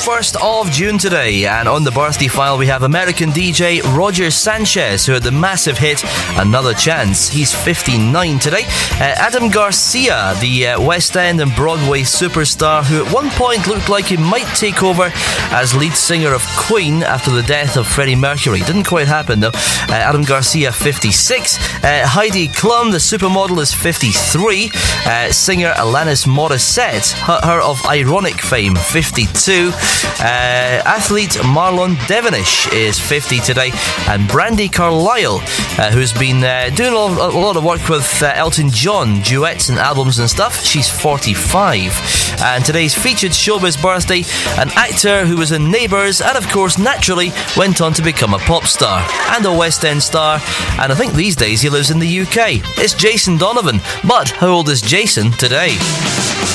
1st of June today, and on the birthday file we have American DJ Roger Sanchez, who had the massive hit Another Chance. He's 59 today. Adam Garcia, the West End and Broadway superstar who at one point looked like he might take over as lead singer of Queen after the death of Freddie Mercury. Didn't quite happen though. Adam Garcia, 56. Heidi Klum, the supermodel, is 53. Singer Alanis Morissette, her of Ironic fame, 52. Athlete Marlon Devonish is 50 today. And Brandi Carlile, who's been doing a lot of work with Elton John, duets and albums and stuff, she's 45. And today's featured showbiz birthday, an actor who was in Neighbours and of course naturally went on to become a pop star and a West End star, and I think these days he lives in the UK. It's Jason Donovan. But how old is Jason today?